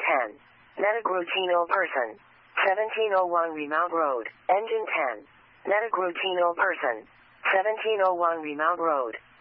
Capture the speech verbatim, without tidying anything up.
ten. Metagrutino person. seventeen oh one Remount Road. Engine ten. Metagrutino person. seventeen oh one Remount Road.